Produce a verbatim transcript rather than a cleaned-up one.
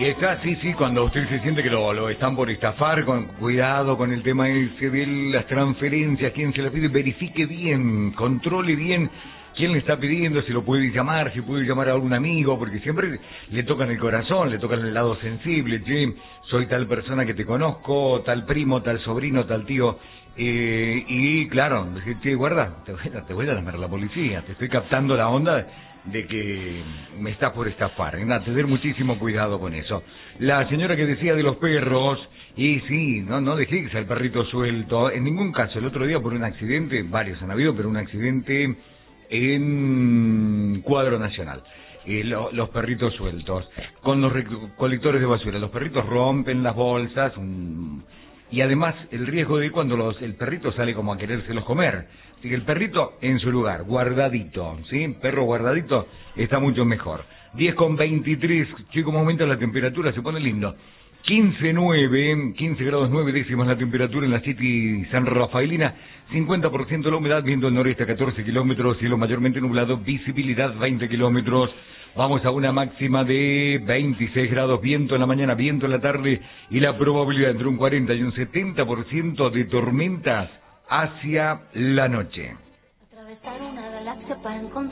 Y está, sí, sí, cuando usted se siente que lo, lo están por estafar, con cuidado con el tema ese de las transferencias, quién se las pide, verifique bien, controle bien quién le está pidiendo, si lo puede llamar, si puede llamar a algún amigo, porque siempre le tocan el corazón, le tocan el lado sensible, che, soy tal persona que te conozco, tal primo, tal sobrino, tal tío, eh, y claro, decir, che, guarda, te voy, a, te voy a llamar a la policía, te estoy captando la onda de que me estás por estafar, ¿eh? Tener muchísimo cuidado con eso. La señora que decía de los perros, y sí, no, no dejéis al perrito suelto, en ningún caso, el otro día por un accidente, varios han habido, pero un accidente en Cuadro Nacional, eh, lo, los perritos sueltos, con los recolectores de basura, los perritos rompen las bolsas, un... y además el riesgo de cuando los, el perrito sale como a querérselos comer. Así que el perrito en su lugar, guardadito, ¿sí? Perro guardadito está mucho mejor. diez con veintitrés, chico, un momento la temperatura, se pone lindo. quince nueve, quince grados nueve décimas la temperatura en la City San Rafaelina, cincuenta por ciento la humedad, viento del noreste a catorce kilómetros, cielo mayormente nublado, visibilidad veinte kilómetros. Vamos a una máxima de veintiséis grados, viento en la mañana, viento en la tarde y la probabilidad entre un cuarenta y un setenta por ciento de tormentas hacia la noche. Atravesar una galaxia para encontrar